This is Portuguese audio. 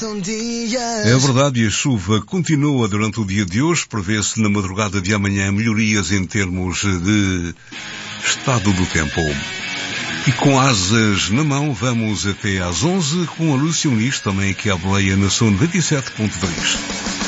É verdade, e a chuva continua durante o dia de hoje. Prevê-se na madrugada de amanhã melhorias em termos de estado do tempo. E com asas na mão, vamos até às 11 com a Lúcia Unis, também aqui à boleia na Som 97.3.